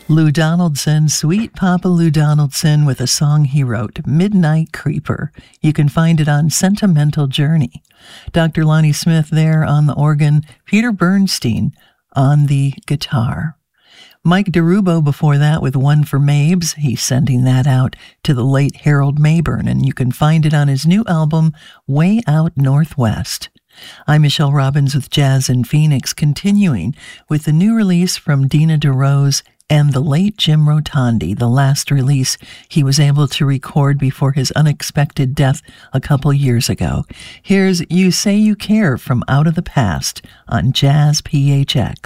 Lou Donaldson, sweet Papa Lou Donaldson, with a song he wrote, Midnight Creeper. You can find it on Sentimental Journey. Dr. Lonnie Smith there on the organ, Peter Bernstein on the guitar. Mike DeRubo before that with One for Mabes. He's sending that out to the late Harold Mayburn, and you can find it on his new album, Way Out Northwest. I'm Michelle Robbins with Jazz in Phoenix, continuing with the new release from Dina DeRose and the late Jim Rotondi, the last release he was able to record before his unexpected death a couple years ago. Here's You Say You Care from Out of the Past on Jazz PHX.